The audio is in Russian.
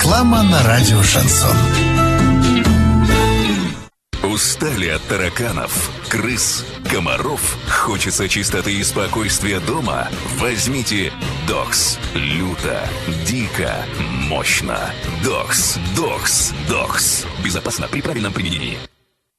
Реклама на радио «Шансон». Устали от тараканов, крыс, комаров? Хочется чистоты и спокойствия дома? Возьмите Докс. Люто, дико, мощно. Докс. Безопасно при правильном применении.